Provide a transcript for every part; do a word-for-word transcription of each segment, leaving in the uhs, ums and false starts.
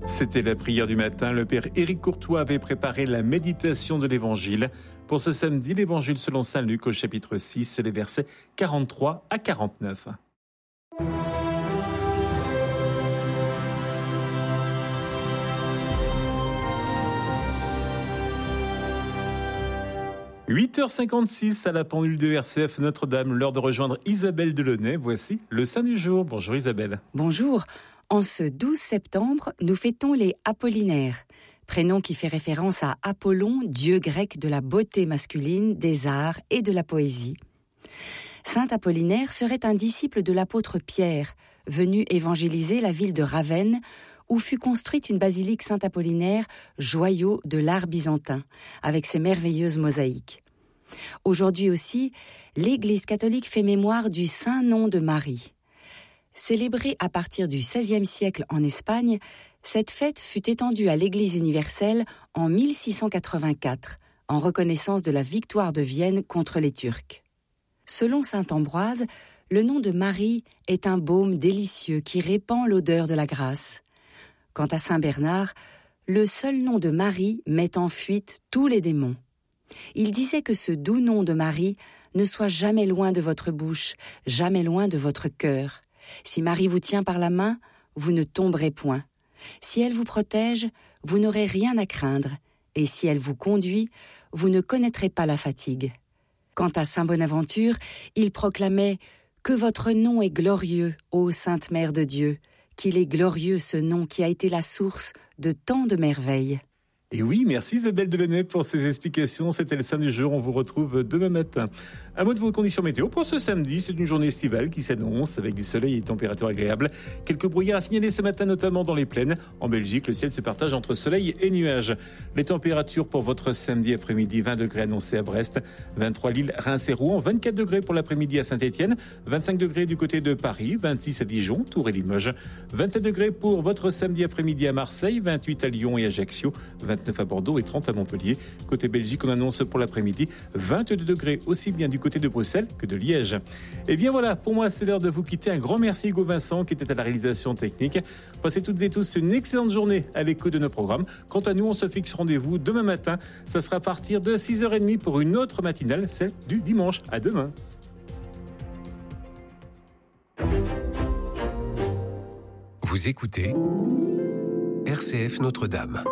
C'était la prière du matin. Le père Éric Courtois avait préparé la méditation de l'Évangile. Pour ce samedi, l'Évangile selon saint Luc au chapitre six, les versets quarante-trois à quarante-neuf. huit heures cinquante-six à la pendule de R C F Notre-Dame, l'heure de rejoindre Isabelle Delaunay. Voici le saint du jour. Bonjour Isabelle. Bonjour. En ce douze septembre, nous fêtons les Apollinaires, prénom qui fait référence à Apollon, dieu grec de la beauté masculine, des arts et de la poésie. Saint Apollinaire serait un disciple de l'apôtre Pierre, venu évangéliser la ville de Ravenne, où fut construite une basilique Saint-Apollinaire, joyau de l'art byzantin, avec ses merveilleuses mosaïques. Aujourd'hui aussi, l'Église catholique fait mémoire du saint nom de Marie. Célébrée à partir du seizième siècle en Espagne, cette fête fut étendue à l'Église universelle en mille six cent quatre-vingt-quatre, en reconnaissance de la victoire de Vienne contre les Turcs. Selon saint Ambroise, le nom de Marie est un baume délicieux qui répand l'odeur de la grâce. Quant à saint Bernard, le seul nom de Marie met en fuite tous les démons. Il disait que ce doux nom de Marie ne soit jamais loin de votre bouche, jamais loin de votre cœur. Si Marie vous tient par la main, vous ne tomberez point. Si elle vous protège, vous n'aurez rien à craindre. Et si elle vous conduit, vous ne connaîtrez pas la fatigue. Quant à saint Bonaventure, il proclamait « Que votre nom est glorieux, ô Sainte Mère de Dieu !» Qu'il est glorieux ce nom qui a été la source de tant de merveilles. Et oui, merci Isabelle Delaunay pour ces explications. C'était le saint du jour. On vous retrouve demain matin. Un mot de vos conditions météo pour ce samedi. C'est une journée estivale qui s'annonce avec du soleil et des températures agréables. Quelques brouillards à signaler ce matin, notamment dans les plaines. En Belgique, le ciel se partage entre soleil et nuages. Les températures pour votre samedi après-midi, vingt degrés annoncés à Brest, vingt-trois Lille, Reims et Rouen, vingt-quatre degrés pour l'après-midi à Saint-Étienne, vingt-cinq degrés du côté de Paris, vingt-six à Dijon, Tours et Limoges, vingt-sept degrés pour votre samedi après-midi à Marseille, vingt-huit à Lyon et Ajaccio, vingt-neuf à Bordeaux et trente à Montpellier. Côté Belgique, on annonce pour l'après-midi vingt-deux degrés aussi bien du côté de Bruxelles que de Liège. Et bien voilà, pour moi, c'est l'heure de vous quitter. Un grand merci Hugo Vincent qui était à la réalisation technique. Passez toutes et tous une excellente journée à l'écoute de nos programmes. Quant à nous, on se fixe rendez-vous demain matin. Ça sera à partir de six heures trente pour une autre matinale, celle du dimanche. À demain. Vous écoutez R C F Notre-Dame.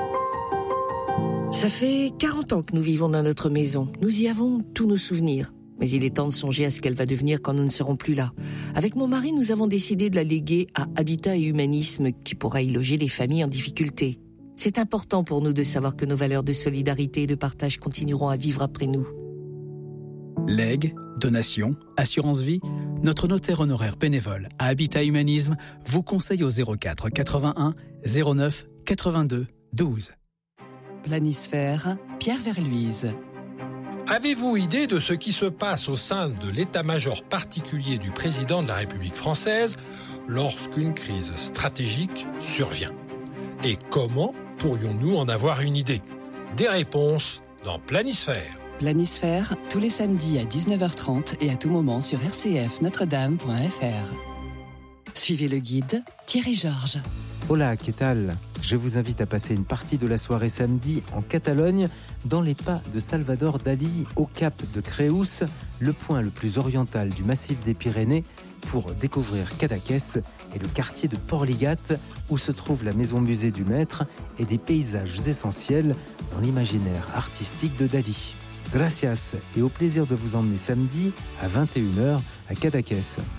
Ça fait quarante ans que nous vivons dans notre maison. Nous y avons tous nos souvenirs. Mais il est temps de songer à ce qu'elle va devenir quand nous ne serons plus là. Avec mon mari, nous avons décidé de la léguer à Habitat et Humanisme, qui pourra y loger les familles en difficulté. C'est important pour nous de savoir que nos valeurs de solidarité et de partage continueront à vivre après nous. Legs, donations, assurance vie, notre notaire honoraire bénévole à Habitat Humanisme vous conseille au zéro quatre quatre-vingt-un zéro neuf quatre-vingt-deux douze. Planisphère, Pierre Verluise. Avez-vous idée de ce qui se passe au sein de l'état-major particulier du président de la République française lorsqu'une crise stratégique survient ? Et comment pourrions-nous en avoir une idée ? Des réponses dans Planisphère. Planisphère, tous les samedis à dix-neuf heures trente et à tout moment sur r c f notre dame point f r. Suivez le guide Thierry Georges. Hola, que tal ? Je vous invite à passer une partie de la soirée samedi en Catalogne, dans les pas de Salvador Dali, au cap de Creus, le point le plus oriental du massif des Pyrénées, pour découvrir Cadaqués et le quartier de Porligat, où se trouve la maison-musée du maître et des paysages essentiels dans l'imaginaire artistique de Dali. Gracias et au plaisir de vous emmener samedi à vingt et une heures à Cadaqués.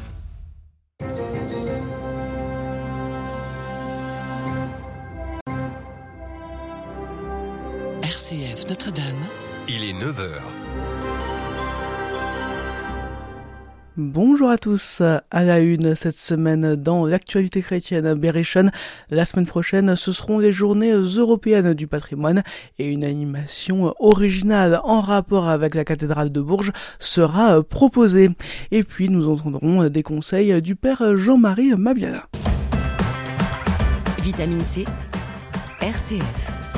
R C F Notre-Dame. Il est neuf heures. Bonjour à tous, à la une cette semaine dans l'actualité chrétienne Berrichonne. La semaine prochaine, ce seront les journées européennes du patrimoine et une animation originale en rapport avec la cathédrale de Bourges sera proposée. Et puis nous entendrons des conseils du père Jean-Marie Mabiala. Vitamine C, R C F.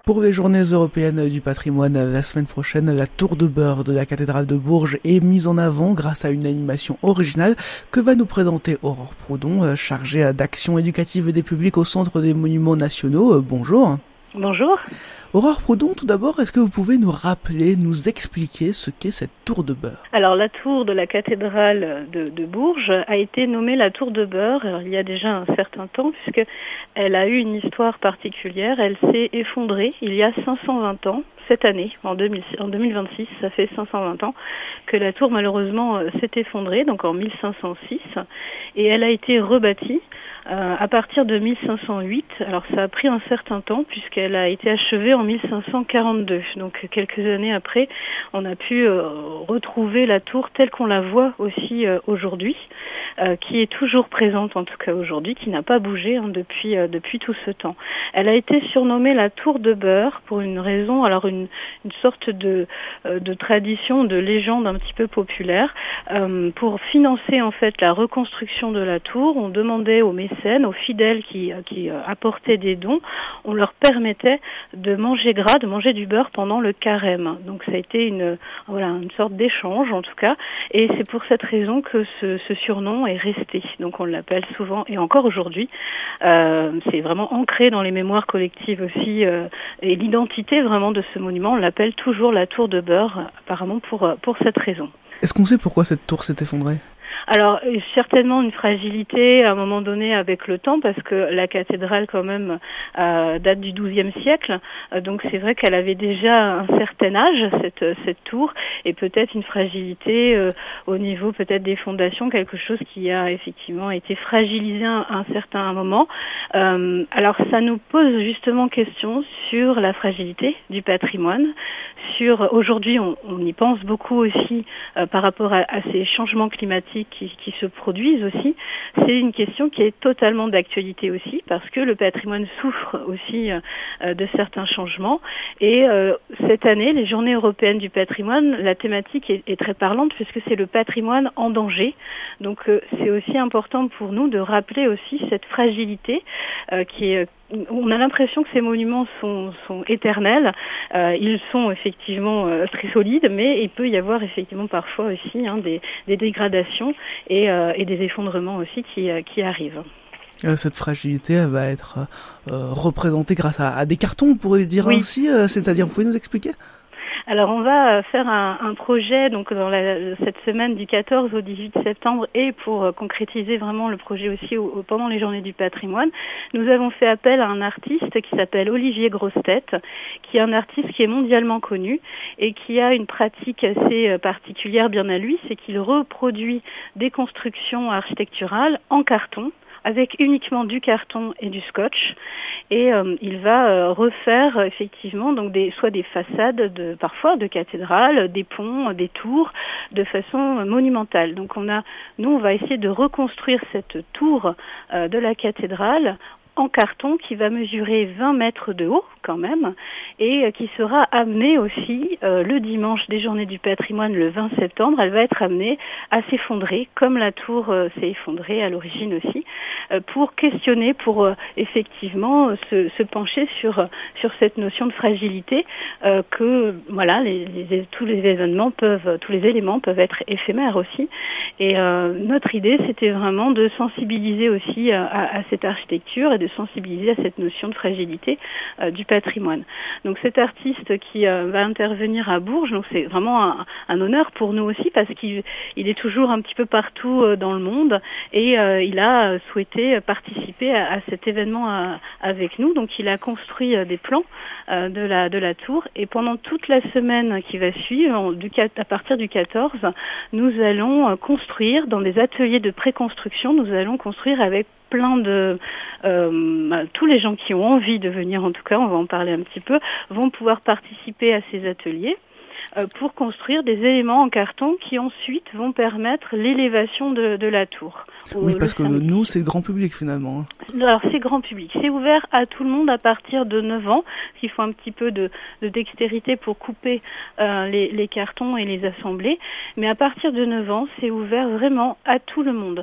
Pour les journées européennes du patrimoine, la semaine prochaine, la tour de beurre de la cathédrale de Bourges est mise en avant grâce à une animation originale que va nous présenter Aurore Proudhon, chargée d'action éducative des publics au Centre des Monuments Nationaux. Bonjour. Bonjour. Aurore Proudhon, tout d'abord, est-ce que vous pouvez nous rappeler, nous expliquer ce qu'est cette tour de beurre ? Alors, la tour de la cathédrale de, de Bourges a été nommée la tour de beurre alors, il y a déjà un certain temps, puisqu'elle a eu une histoire particulière. Elle s'est effondrée il y a cinq cent vingt ans. Cette année, en, deux mille, en deux mille vingt-six, ça fait cinq cent vingt ans que la tour malheureusement euh, s'est effondrée, donc en mille cinq cent six, et elle a été rebâtie euh, à partir de mille cinq cent huit. Alors ça a pris un certain temps puisqu'elle a été achevée en mille cinq cent quarante-deux. Donc quelques années après, on a pu euh, retrouver la tour telle qu'on la voit aussi euh, aujourd'hui, euh, qui est toujours présente en tout cas aujourd'hui, qui n'a pas bougé hein, depuis euh, depuis tout ce temps. Elle a été surnommée la tour de beurre pour une raison, alors une Une, une sorte de, euh, de tradition, de légende un petit peu populaire. Euh, pour financer en fait la reconstruction de la tour, on demandait aux mécènes, aux fidèles qui, qui euh, apportaient des dons, on leur permettait de manger gras, de manger du beurre pendant le carême. Donc ça a été une, voilà, une sorte d'échange en tout cas, et c'est pour cette raison que ce, ce surnom est resté. Donc on l'appelle souvent, et encore aujourd'hui, euh, c'est vraiment ancré dans les mémoires collectives aussi, euh, et l'identité vraiment de ce monument, on l'appelle toujours la tour de beurre, apparemment pour, pour cette raison. Est-ce qu'on sait pourquoi cette tour s'est effondrée ? Alors, certainement une fragilité à un moment donné avec le temps, parce que la cathédrale, quand même, euh, date du douzième siècle. Euh, donc, c'est vrai qu'elle avait déjà un certain âge, cette, cette tour, et peut-être une fragilité euh, au niveau peut-être des fondations, quelque chose qui a effectivement été fragilisé à un certain moment. Euh, alors, ça nous pose justement question sur la fragilité du patrimoine. Sur aujourd'hui, on, on y pense beaucoup aussi euh, par rapport à, à ces changements climatiques Qui, qui se produisent aussi. C'est une question qui est totalement d'actualité aussi, parce que le patrimoine souffre aussi euh, de certains changements. Et euh, cette année, les Journées européennes du patrimoine, la thématique est, est très parlante, puisque c'est le patrimoine en danger. Donc euh, c'est aussi important pour nous de rappeler aussi cette fragilité euh, qui est on a l'impression que ces monuments sont, sont éternels. Euh, ils sont effectivement euh, très solides, mais il peut y avoir effectivement parfois aussi hein, des, des dégradations et, euh, et des effondrements aussi qui, euh, qui arrivent. Cette fragilité, elle va être euh, représentée grâce à, à des cartons, on pourrait dire oui. Ainsi. Euh, c'est-à-dire, vous pouvez nous expliquer ? Alors on va faire un, un projet donc dans la, cette semaine du quatorze au dix-huit septembre, et pour euh, concrétiser vraiment le projet aussi au, au, pendant les Journées du patrimoine, nous avons fait appel à un artiste qui s'appelle Olivier Grossetête, qui est un artiste qui est mondialement connu et qui a une pratique assez euh, particulière bien à lui, c'est qu'il reproduit des constructions architecturales en carton, avec uniquement du carton et du scotch, et euh, il va euh, refaire effectivement donc des soit des façades de parfois de cathédrales, des ponts, des tours de façon monumentale. Donc on a nous on va essayer de reconstruire cette tour euh, de la cathédrale en carton qui va mesurer vingt mètres de haut quand même, et qui sera amenée aussi euh, le dimanche des Journées du patrimoine le vingt septembre. Elle va être amenée à s'effondrer comme la tour euh, s'est effondrée à l'origine aussi, euh, pour questionner, pour euh, effectivement euh, se, se pencher sur euh, sur cette notion de fragilité, euh, que voilà les, les, tous les événements peuvent, tous les éléments peuvent être éphémères aussi. Et euh, notre idée, c'était vraiment de sensibiliser aussi à, à, à cette architecture et de sensibiliser à cette notion de fragilité euh, du patrimoine. Donc cet artiste qui euh, va intervenir à Bourges, donc c'est vraiment un, un honneur pour nous aussi, parce qu'il il est toujours un petit peu partout euh, dans le monde, et euh, il a souhaité participer à, à cet événement à, avec nous. Donc il a construit euh, des plans euh, de la de la tour, et pendant toute la semaine qui va suivre, du, à partir du quatorze, nous allons euh, construire dans des ateliers de préconstruction. Nous allons construire avec plein de euh, bah, tous les gens qui ont envie de venir, en tout cas, on va en parler un petit peu, vont pouvoir participer à ces ateliers euh, pour construire des éléments en carton qui ensuite vont permettre l'élévation de, de la tour. Oui, parce que samedi. Nous, c'est grand public finalement. Alors c'est grand public, c'est ouvert à tout le monde à partir de neuf ans, il faut un petit peu de, de dextérité pour couper euh, les, les cartons et les assembler, mais à partir de neuf ans, c'est ouvert vraiment à tout le monde.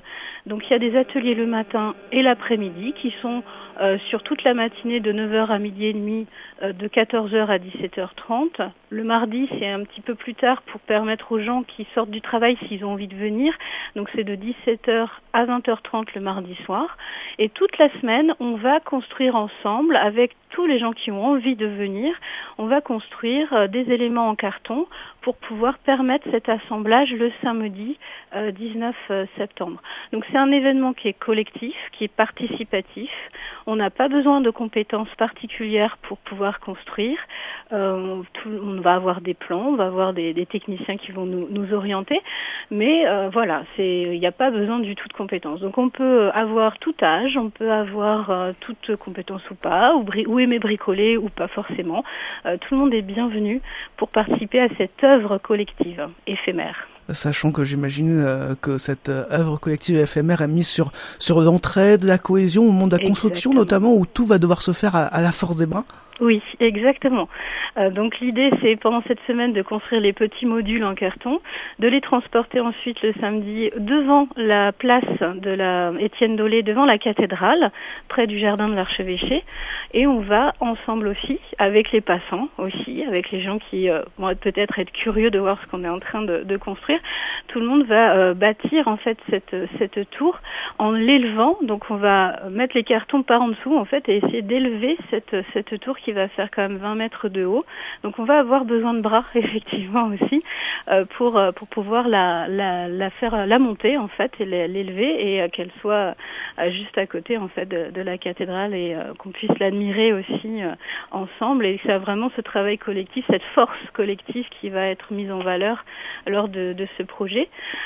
Donc il y a des ateliers le matin et l'après-midi qui sont euh, sur toute la matinée de neuf heures à midi et demi, euh, de quatorze heures à dix-sept heures trente. Le mardi, c'est un petit peu plus tard pour permettre aux gens qui sortent du travail s'ils ont envie de venir. Donc c'est de dix-sept heures à vingt heures trente le mardi soir. Et toute la semaine, on va construire ensemble avec tous les gens qui ont envie de venir. On va construire euh, des éléments en carton pour pouvoir permettre cet assemblage le samedi euh, dix-neuf septembre. Donc c'est un événement qui est collectif, qui est participatif. On n'a pas besoin de compétences particulières pour pouvoir construire. Euh, tout, on va avoir des plans, on va avoir des, des techniciens qui vont nous, nous orienter, mais euh, voilà, c'est, il n'y a pas besoin du tout de compétences. Donc on peut avoir tout âge, on peut avoir euh, toute compétence ou pas, ou, bri- ou aimer bricoler ou pas forcément. Euh, tout le monde est bienvenu pour participer à cette œuvre collective éphémère. Sachant que j'imagine euh, que cette euh, œuvre collective éphémère est mise sur, sur l'entraide, la cohésion au moment de la construction, Exactement. notamment où tout va devoir se faire à, à la force des bras. Oui, exactement. Euh, donc l'idée, c'est pendant cette semaine de construire les petits modules en carton, de les transporter ensuite le samedi devant la place de la Étienne Dolé, devant la cathédrale, près du jardin de l'archevêché. Et on va ensemble aussi, avec les passants aussi, avec les gens qui euh, vont peut-être être curieux de voir ce qu'on est en train de, de construire. Tout le monde va euh, bâtir en fait cette, cette tour en l'élevant. Donc on va mettre les cartons par en dessous en fait et essayer d'élever cette, cette tour qui va faire quand même vingt mètres de haut. Donc on va avoir besoin de bras effectivement aussi euh, pour euh, pour pouvoir la la la faire la monter en fait et l'élever et euh, qu'elle soit euh, juste à côté en fait de, de la cathédrale et euh, qu'on puisse l'admirer aussi euh, ensemble et c'est vraiment ce travail collectif, cette force collective qui va être mise en valeur lors de de ce projet.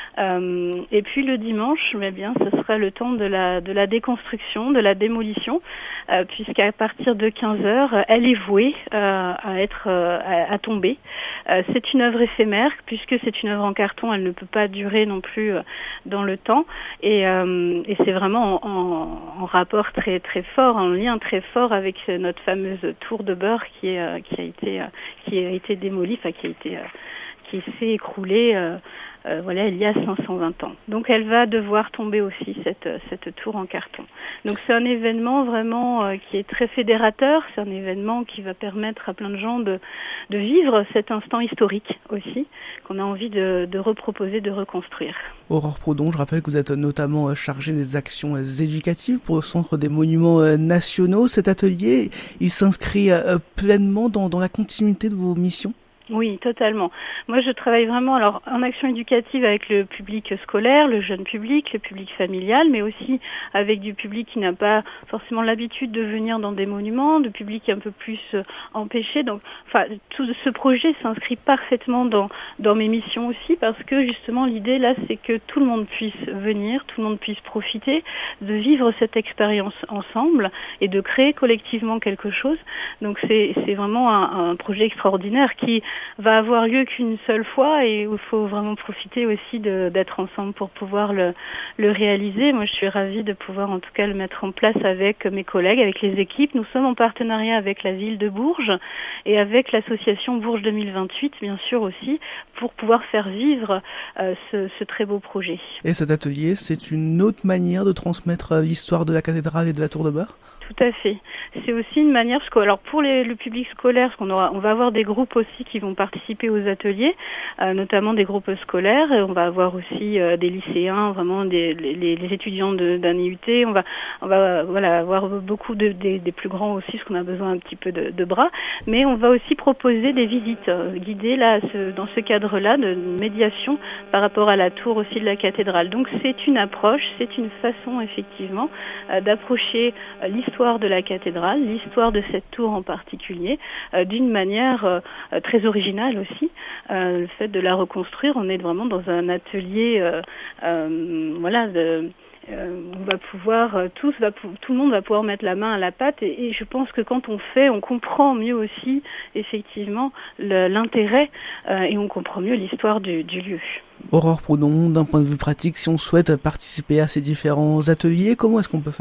Euh, et puis le dimanche, mais bien ce sera le temps de la de la déconstruction, de la démolition euh, puisqu'à partir de quinze heures elle est vouée euh, à être euh, à, à tomber. Euh, c'est une œuvre éphémère puisque c'est une œuvre en carton, elle ne peut pas durer non plus euh, dans le temps et, euh, et c'est vraiment en, en, en rapport très très fort, en lien très fort avec notre fameuse tour de beurre qui est euh, qui a été euh, qui a été démolie, enfin qui a été euh, qui s'est écroulée euh, euh, voilà il y a cinq cent vingt ans. Donc elle va devoir tomber aussi cette cette tour en carton. Donc c'est un événement vraiment euh, qui est très fédérateur, c'est un événement qui va permettre à plein de gens de de vivre cet instant historique aussi qu'on a envie de de reproposer, de reconstruire. Aurore Prodon, je rappelle que vous êtes notamment chargée des actions éducatives pour le Centre des Monuments Nationaux. Cet atelier, il s'inscrit pleinement dans dans la continuité de vos missions? Oui, totalement. Moi, je travaille vraiment alors en action éducative avec le public scolaire, le jeune public, le public familial, mais aussi avec du public qui n'a pas forcément l'habitude de venir dans des monuments, de public un peu plus euh, empêché. Donc, enfin, tout ce projet s'inscrit parfaitement dans dans mes missions aussi parce que justement l'idée là, c'est que tout le monde puisse venir, tout le monde puisse profiter de vivre cette expérience ensemble et de créer collectivement quelque chose. Donc, c'est c'est vraiment un, un projet extraordinaire qui va avoir lieu qu'une seule fois et où il faut vraiment profiter aussi de, d'être ensemble pour pouvoir le, le réaliser. Moi, je suis ravie de pouvoir en tout cas le mettre en place avec mes collègues, avec les équipes. Nous sommes en partenariat avec la ville de Bourges et avec l'association Bourges deux mille vingt-huit, bien sûr aussi, pour pouvoir faire vivre euh, ce, ce très beau projet. Et cet atelier, c'est une autre manière de transmettre l'histoire de la cathédrale et de la tour de beurre ? Tout à fait. C'est aussi une manière, parce que alors pour les, le public scolaire, parce qu'on aura, on va avoir des groupes aussi qui vont participer aux ateliers, euh, notamment des groupes scolaires. Et on va avoir aussi euh, des lycéens, vraiment des les, les étudiants de, d'un I U T. On va, on va voilà avoir beaucoup de des, des plus grands aussi, parce qu'on a besoin un petit peu de, de bras. Mais on va aussi proposer des visites euh, guidées là, ce, dans ce cadre-là de médiation par rapport à la tour aussi de la cathédrale. Donc c'est une approche, c'est une façon effectivement euh, d'approcher euh, l'histoire de la cathédrale, l'histoire de cette tour en particulier, euh, d'une manière euh, très originale aussi. Euh, le fait de la reconstruire, on est vraiment dans un atelier, euh, euh, voilà, de, euh, on va pouvoir euh, tous, va, tout le monde va pouvoir mettre la main à la pâte et, et je pense que quand on fait, on comprend mieux aussi effectivement le, l'intérêt euh, et on comprend mieux l'histoire du, du lieu. Aurore Prodon, d'un point de vue pratique, si on souhaite participer à ces différents ateliers, comment est-ce qu'on peut faire ?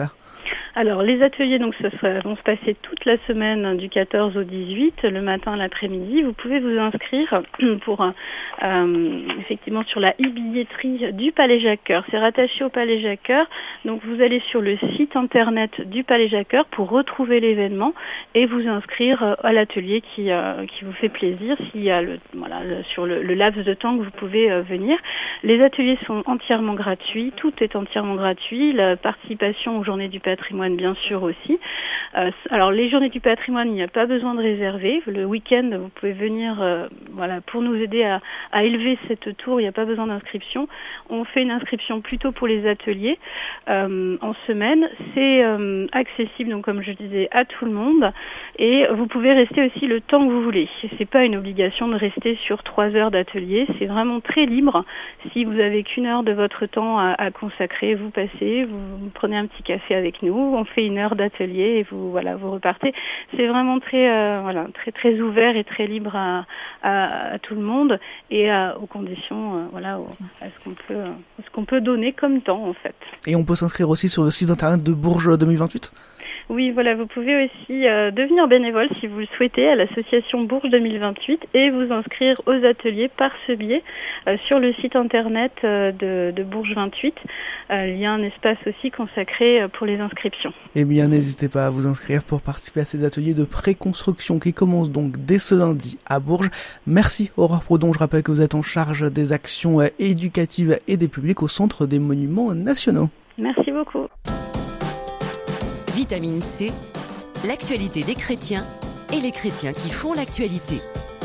Alors, les ateliers donc, ce sera, vont se passer toute la semaine du quatorze au dix-huit, le matin, l'après-midi. Vous pouvez vous inscrire pour, euh, effectivement, sur la e-billetterie du Palais Jacques-Cœur. C'est rattaché au Palais Jacques-Cœur. Donc, vous allez sur le site internet du Palais Jacques-Cœur pour retrouver l'événement et vous inscrire à l'atelier qui, euh, qui vous fait plaisir, s'il y a le, voilà, le, sur le, le laps de temps que vous pouvez euh, venir. Les ateliers sont entièrement gratuits, tout est entièrement gratuit. La participation aux Journées du patrimoine, bien sûr aussi. Euh, alors les Journées du patrimoine, il n'y a pas besoin de réserver. Le week-end, vous pouvez venir, euh, voilà, pour nous aider à, à élever cette tour. Il n'y a pas besoin d'inscription. On fait une inscription plutôt pour les ateliers euh, en semaine. C'est euh, accessible, donc comme je disais, à tout le monde. Et vous pouvez rester aussi le temps que vous voulez. C'est pas une obligation de rester sur trois heures d'atelier. C'est vraiment très libre. Si vous avez qu'une heure de votre temps à, à consacrer, vous passez, vous, vous prenez un petit café avec nous. On fait une heure d'atelier et vous voilà, vous repartez. C'est vraiment très euh, voilà, très très ouvert et très libre à, à, à tout le monde et à, aux conditions euh, voilà, au, à ce qu'on peut à ce qu'on peut donner comme temps en fait. Et on peut s'inscrire aussi sur le site internet de Bourges deux mille vingt-huit. Oui, voilà, vous pouvez aussi euh, devenir bénévole si vous le souhaitez à l'association Bourges deux mille vingt-huit et vous inscrire aux ateliers par ce biais euh, sur le site internet euh, de, de Bourges vingt-huit. Euh, il y a un espace aussi consacré euh, pour les inscriptions. Eh bien, n'hésitez pas à vous inscrire pour participer à ces ateliers de préconstruction qui commencent donc dès ce lundi à Bourges. Merci Aurore Prodon, je rappelle que vous êtes en charge des actions euh, éducatives et des publics au Centre des Monuments Nationaux. Merci beaucoup. Vitamine C, l'actualité des chrétiens et les chrétiens qui font l'actualité.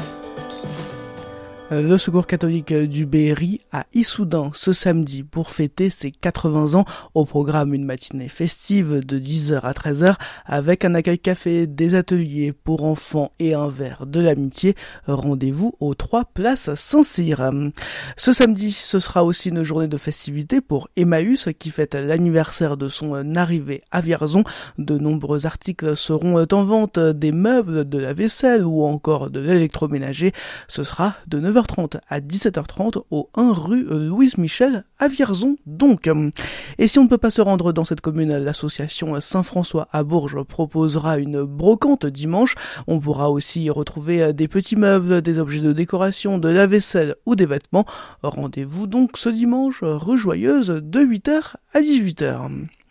Le Secours catholique du Berry à Issoudun ce samedi pour fêter ses quatre-vingts ans. Au programme, une matinée festive de dix heures à treize heures avec un accueil café, des ateliers pour enfants et un verre de l'amitié. Rendez-vous aux trois places Saint-Cyr. Ce samedi, ce sera aussi une journée de festivité pour Emmaüs qui fête l'anniversaire de son arrivée à Vierzon. De nombreux articles seront en vente, des meubles, de la vaisselle ou encore de l'électroménager. Ce sera de neuf heures trente à dix-sept heures trente au un rue Louise Michel à Vierzon donc. Et si on ne peut pas se rendre dans cette commune, l'association Saint-François à Bourges proposera une brocante dimanche. On pourra aussi y retrouver des petits meubles, des objets de décoration, de la vaisselle ou des vêtements. Rendez-vous donc ce dimanche rue Joyeuse de huit heures à dix-huit heures.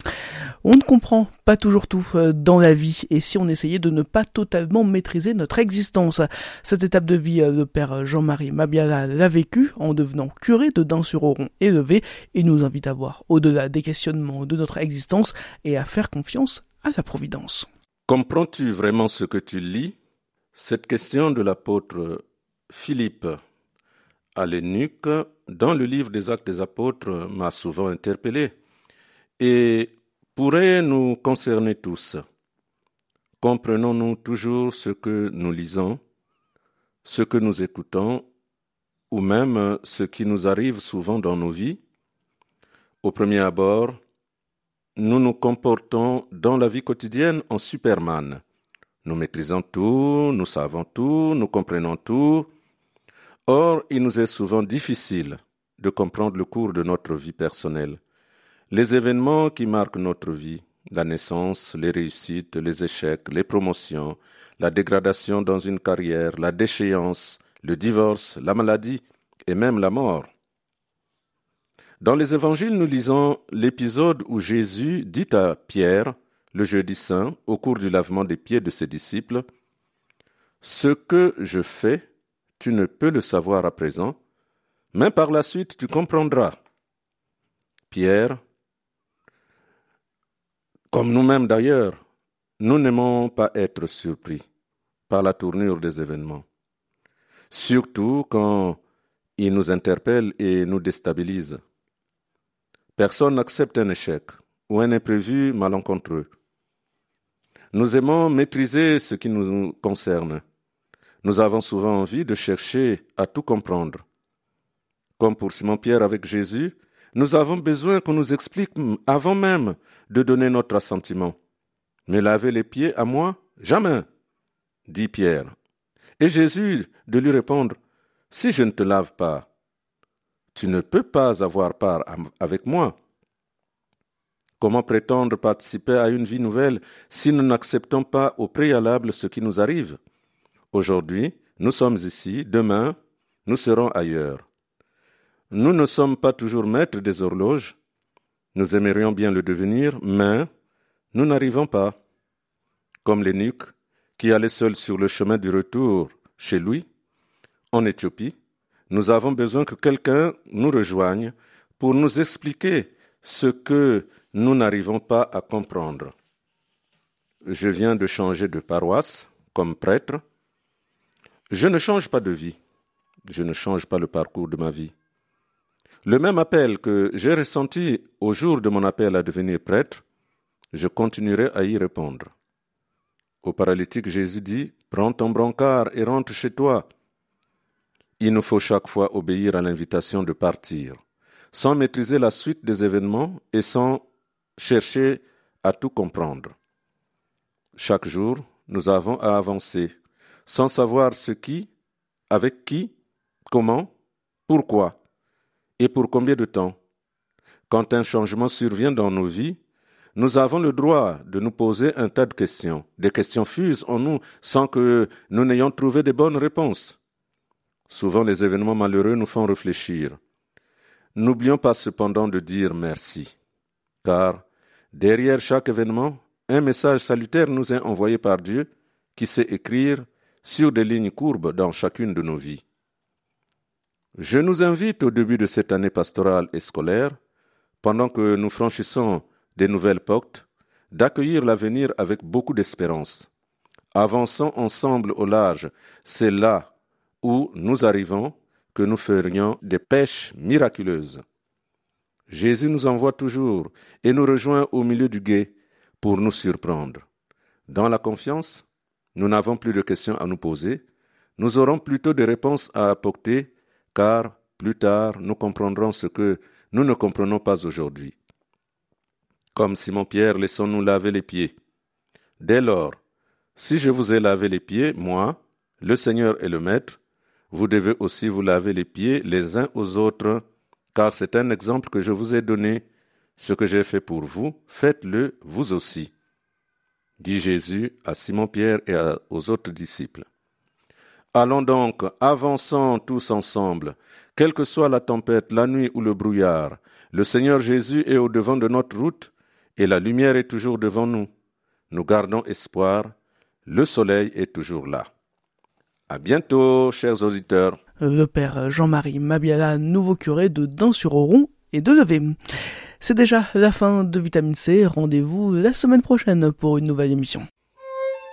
On ne comprend pas toujours tout dans la vie, et si on essayait de ne pas totalement maîtriser notre existence. Cette étape de vie, le père Jean-Marie Mabiala l'a vécu en devenant curé de Dain-sur-Oron élevé, et nous invite à voir au-delà des questionnements de notre existence et à faire confiance à la providence. Comprends-tu vraiment ce que tu lis ? Cette question de l'apôtre Philippe à l'eunuque dans le livre des Actes des Apôtres m'a souvent interpellé et pourrait nous concerner tous. Comprenons-nous toujours ce que nous lisons, ce que nous écoutons, ou même ce qui nous arrive souvent dans nos vies? Au premier abord, nous nous comportons dans la vie quotidienne en Superman. Nous maîtrisons tout, nous savons tout, nous comprenons tout. Or, il nous est souvent difficile de comprendre le cours de notre vie personnelle. Les événements qui marquent notre vie, la naissance, les réussites, les échecs, les promotions, la dégradation dans une carrière, la déchéance, le divorce, la maladie et même la mort. Dans les évangiles, nous lisons l'épisode où Jésus dit à Pierre, le jeudi saint, au cours du lavement des pieds de ses disciples, « Ce que je fais, tu ne peux le savoir à présent, mais par la suite tu comprendras. » Pierre, comme nous-mêmes d'ailleurs, nous n'aimons pas être surpris par la tournure des événements, surtout quand ils nous interpellent et nous déstabilisent. Personne n'accepte un échec ou un imprévu malencontreux. Nous aimons maîtriser ce qui nous concerne. Nous avons souvent envie de chercher à tout comprendre. Comme pour Simon-Pierre avec Jésus, nous avons besoin qu'on nous explique avant même de donner notre assentiment. « Me laver les pieds à moi? Jamais !» dit Pierre. Et Jésus de lui répondre, « Si je ne te lave pas, tu ne peux pas avoir part avec moi. » Comment prétendre participer à une vie nouvelle si nous n'acceptons pas au préalable ce qui nous arrive? Aujourd'hui, nous sommes ici, demain, nous serons ailleurs. Nous ne sommes pas toujours maîtres des horloges. Nous aimerions bien le devenir, mais nous n'arrivons pas. Comme l'eunuque qui allait seul sur le chemin du retour chez lui, en Éthiopie, nous avons besoin que quelqu'un nous rejoigne pour nous expliquer ce que nous n'arrivons pas à comprendre. Je viens de changer de paroisse comme prêtre. Je ne change pas de vie. Je ne change pas le parcours de ma vie. Le même appel que j'ai ressenti au jour de mon appel à devenir prêtre, je continuerai à y répondre. Au paralytique, Jésus dit « Prends ton brancard et rentre chez toi ». Il nous faut chaque fois obéir à l'invitation de partir, sans maîtriser la suite des événements et sans chercher à tout comprendre. Chaque jour, nous avons à avancer, sans savoir ce qui, avec qui, comment, pourquoi et pour combien de temps. Quand un changement survient dans nos vies, nous avons le droit de nous poser un tas de questions. Des questions fusent en nous sans que nous n'ayons trouvé de bonnes réponses. Souvent, les événements malheureux nous font réfléchir. N'oublions pas cependant de dire merci, car derrière chaque événement, un message salutaire nous est envoyé par Dieu qui sait écrire sur des lignes courbes dans chacune de nos vies. Je nous invite au début de cette année pastorale et scolaire, pendant que nous franchissons des nouvelles portes, d'accueillir l'avenir avec beaucoup d'espérance. Avançons ensemble au large, c'est là où nous arrivons que nous ferions des pêches miraculeuses. Jésus nous envoie toujours et nous rejoint au milieu du gué pour nous surprendre. Dans la confiance, nous n'avons plus de questions à nous poser, nous aurons plutôt des réponses à apporter, car plus tard nous comprendrons ce que nous ne comprenons pas aujourd'hui. Comme Simon-Pierre, laissons-nous laver les pieds. Dès lors, si je vous ai lavé les pieds, moi, le Seigneur et le Maître, vous devez aussi vous laver les pieds les uns aux autres, car c'est un exemple que je vous ai donné. Ce que j'ai fait pour vous, faites-le vous aussi, dit Jésus à Simon-Pierre et à, aux autres disciples. Allons donc, avançons tous ensemble, quelle que soit la tempête, la nuit ou le brouillard. Le Seigneur Jésus est au devant de notre route et la lumière est toujours devant nous. Nous gardons espoir, le soleil est toujours là. À bientôt, chers auditeurs. Le père Jean-Marie Mabiala, nouveau curé de Dents-sur-Auron et de Levée. C'est déjà la fin de Vitamine C. Rendez-vous la semaine prochaine pour une nouvelle émission.